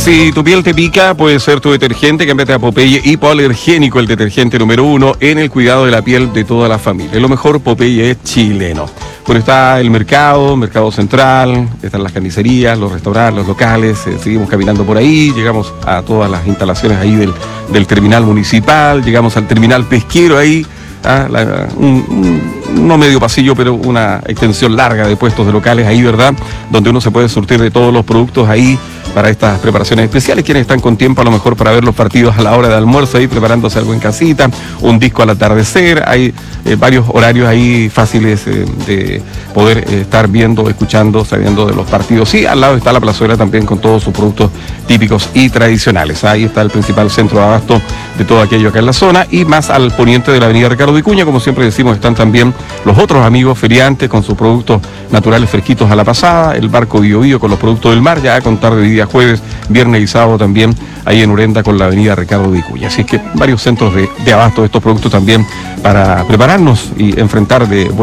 Si tu piel te pica, puede ser tu detergente. Cámbiate a Popeye Hipoalergénico, el detergente número 1 en el cuidado de la piel de toda la familia. Lo mejor, Popeye es chileno. Bueno, está el mercado central, están las carnicerías, los restaurantes, los locales. Seguimos caminando por ahí, llegamos a todas las instalaciones ahí del terminal municipal, llegamos al terminal pesquero ahí. No medio pasillo, pero una extensión larga de puestos de locales ahí, ¿verdad? Donde uno se puede surtir de todos los productos ahí para estas preparaciones especiales. Quienes están con tiempo a lo mejor para ver los partidos a la hora de almuerzo ahí, preparándose algo en casita, un disco al atardecer. Hay varios horarios ahí fáciles de poder estar viendo, escuchando, sabiendo de los partidos. Sí, al lado está la plazuela también con todos sus productos típicos y tradicionales. Ahí está el principal centro de abasto de todo aquello acá en la zona, y más al poniente de la avenida Ricardo Vicuña, como siempre decimos, están también los otros amigos feriantes con sus productos naturales fresquitos a la pasada, el barco Bio Bio con los productos del mar, ya a contar de día jueves, viernes y sábado también, ahí en Urenda con la avenida Ricardo Vicuña. Así es que varios centros de abasto de estos productos también para prepararnos y enfrentar de